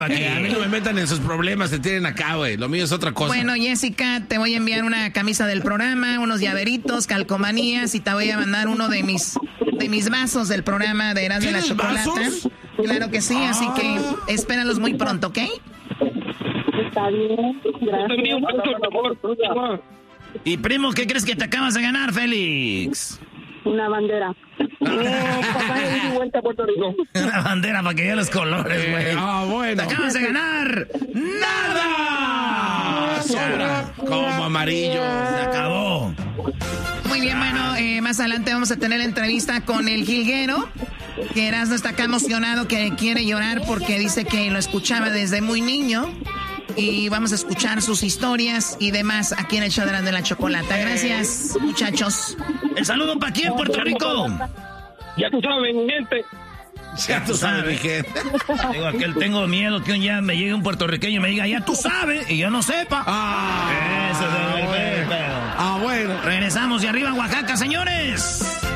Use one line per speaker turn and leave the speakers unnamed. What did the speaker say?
A mí no me metan en sus problemas, se tienen acá, güey. Lo mío es otra cosa.
Bueno, Jessica, te voy a enviar una camisa del programa, unos llaveritos, calcomanías y te voy a mandar uno de mis vasos del programa de Erasmo de la Chocolata.
¿Vasos?
Claro que sí, así que espéralos muy pronto, ¿ok?
Está bien, gracias.
Y primo, ¿qué crees que te acabas de ganar, Félix?
Una bandera. Pasaje de vuelta a Puerto Rico.
Una bandera para que vean los colores, güey.
Bueno.
¡Te acabas de ganar! ¡Nada!
Sobra. Como amarillo.
Se acabó.
Muy bien, bueno, más adelante vamos a tener la entrevista con el jilguero, que Erasmo está acá emocionado, que quiere llorar porque dice que lo escuchaba desde muy niño. Y vamos a escuchar sus historias y demás aquí en el show de Erasmo de la Chocolata. Gracias, muchachos.
¿El saludo para quién, Puerto Rico?
Ya tú sabes, gente.
Ya tú sabes, gente.
Digo, aquel tengo miedo que un día me llegue un puertorriqueño y me diga, ya tú sabes, y yo no sepa. Eso es el pedo.
Bueno.
Regresamos y arriba Oaxaca, señores.